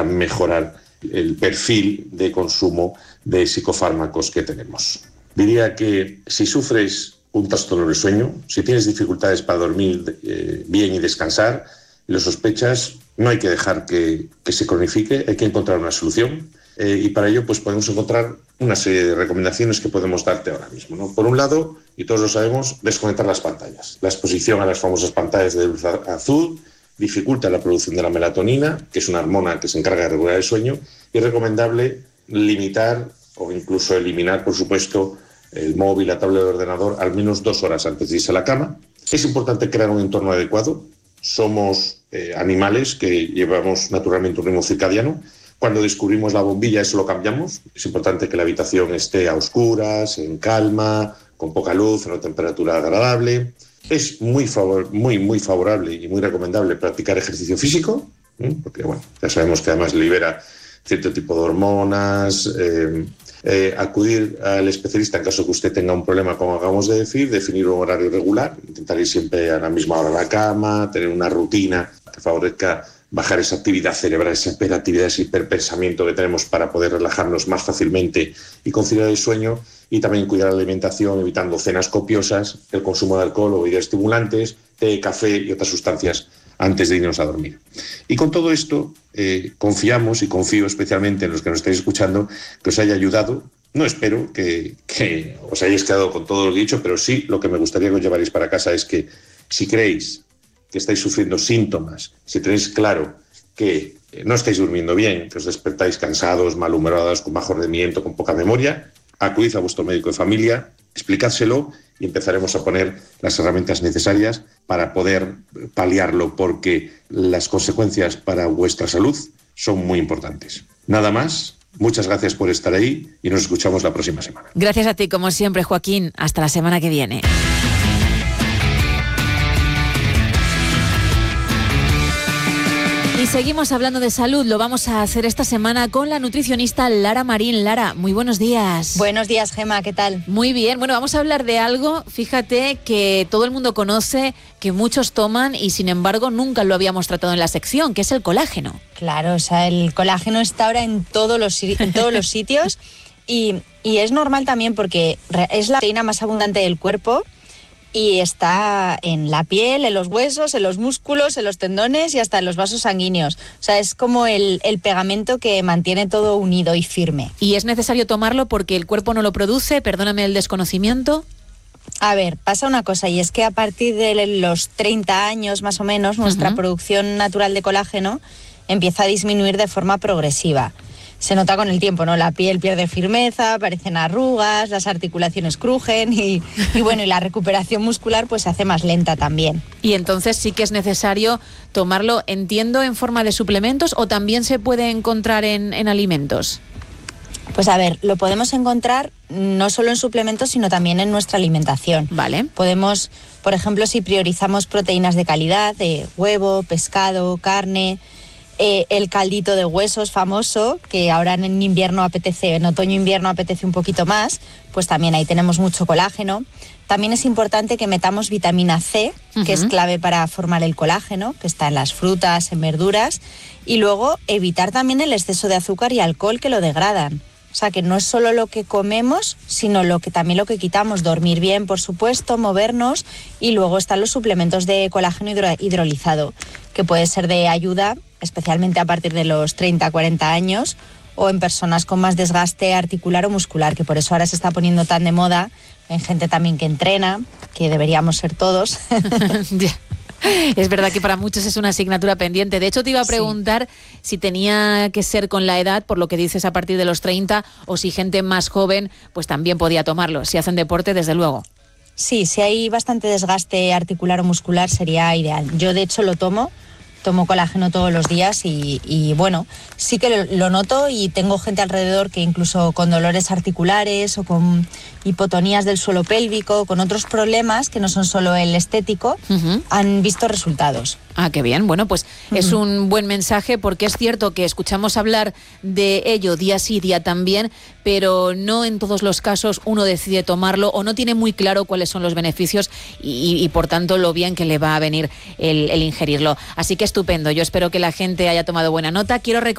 para mejorar el perfil de consumo de psicofármacos que tenemos. Diría que si sufres un trastorno del sueño, si tienes dificultades para dormir bien y descansar, y lo sospechas, no hay que dejar que se cronifique, hay que encontrar una solución. Y para ello pues podemos encontrar una serie de recomendaciones que podemos darte ahora mismo, ¿no? Por un lado, y todos lo sabemos, desconectar las pantallas. La exposición a las famosas pantallas de luz azul dificulta la producción de la melatonina, que es una hormona que se encarga de regular el sueño, y es recomendable limitar o incluso eliminar, por supuesto, el móvil, la tablet de ordenador, al menos 2 horas antes de irse a la cama. Es importante crear un entorno adecuado. Somos animales que llevamos naturalmente un ritmo circadiano. Cuando descubrimos la bombilla, eso lo cambiamos. Es importante que la habitación esté a oscuras, en calma, con poca luz, a una temperatura agradable. Es muy favorable y muy recomendable practicar ejercicio físico, porque bueno, ya sabemos que además libera cierto tipo de hormonas. Acudir al especialista en caso que usted tenga un problema, como acabamos de decir, definir un horario regular, intentar ir siempre a la misma hora a la cama, tener una rutina que favorezca bajar esa actividad cerebral, esa hiperactividad, ese hiperpensamiento que tenemos para poder relajarnos más fácilmente y conciliar el sueño, y también cuidar la alimentación, evitando cenas copiosas, el consumo de alcohol o bebidas estimulantes, té, café y otras sustancias antes de irnos a dormir. Y con todo esto, confiamos y confío especialmente en los que nos estáis escuchando, que os haya ayudado. No espero que os hayáis quedado con todo lo dicho, pero sí lo que me gustaría que os llevaréis para casa es que si creéis que estáis sufriendo síntomas, si tenéis claro que no estáis durmiendo bien, que os despertáis cansados, malhumorados, con bajo rendimiento, con poca memoria, acudid a vuestro médico de familia, explicádselo y empezaremos a poner las herramientas necesarias para poder paliarlo, porque las consecuencias para vuestra salud son muy importantes. Nada más, muchas gracias por estar ahí y nos escuchamos la próxima semana. Gracias a ti, como siempre, Joaquín. Hasta la semana que viene. Y seguimos hablando de salud. Lo vamos a hacer esta semana con la nutricionista Lara Marín. Lara, muy buenos días. Buenos días, Gemma, ¿qué tal? Muy bien. Bueno, vamos a hablar de algo, fíjate, que todo el mundo conoce, que muchos toman y sin embargo nunca lo habíamos tratado en la sección, que es el colágeno. Claro, o sea, el colágeno está ahora en todos los sitios y es normal también porque es la proteína más abundante del cuerpo. Y está en la piel, en los huesos, en los músculos, en los tendones y hasta en los vasos sanguíneos. O sea, es como el pegamento que mantiene todo unido y firme. ¿Y es necesario tomarlo porque el cuerpo no lo produce? Perdóname el desconocimiento. A ver, pasa una cosa, y es que a partir de los 30 años más o menos, nuestra producción natural de colágeno empieza a disminuir de forma progresiva. Se nota con el tiempo, ¿no? La piel pierde firmeza, aparecen arrugas, las articulaciones crujen y bueno, y la recuperación muscular pues se hace más lenta también. Y entonces sí que es necesario tomarlo, entiendo, en forma de suplementos, o también se puede encontrar en alimentos. Pues a ver, lo podemos encontrar no solo en suplementos, sino también en nuestra alimentación. Vale. Podemos, por ejemplo, si priorizamos proteínas de calidad, huevo, pescado, carne, el caldito de huesos famoso, que ahora en invierno apetece, en otoño-invierno apetece un poquito más, pues también ahí tenemos mucho colágeno. También es importante que metamos vitamina C, que es clave para formar el colágeno, que está en las frutas, en verduras, y luego evitar también el exceso de azúcar y alcohol que lo degradan. O sea, que no es solo lo que comemos, sino también lo que quitamos. Dormir bien, por supuesto, movernos, y luego están los suplementos de colágeno hidrolizado, que puede ser de ayuda, especialmente a partir de los 30-40 años, o en personas con más desgaste articular o muscular, que por eso ahora se está poniendo tan de moda en gente también que entrena, que deberíamos ser todos. Es verdad que para muchos es una asignatura pendiente. De hecho, te iba a preguntar si tenía que ser con la edad, por lo que dices a partir de los 30, o si gente más joven pues también podía tomarlo. Si hacen deporte, desde luego. Sí, si hay bastante desgaste articular o muscular sería ideal. Yo de hecho lo tomo colágeno todos los días y bueno, sí que lo noto, y tengo gente alrededor que incluso con dolores articulares o con hipotonías del suelo pélvico, con otros problemas que no son solo el estético, han visto resultados. Ah, qué bien. Bueno, pues es un buen mensaje, porque es cierto que escuchamos hablar de ello día sí, día también, pero no en todos los casos uno decide tomarlo o no tiene muy claro cuáles son los beneficios y por tanto lo bien que le va a venir el ingerirlo. Así que estupendo. Yo espero que la gente haya tomado buena nota. Quiero recordar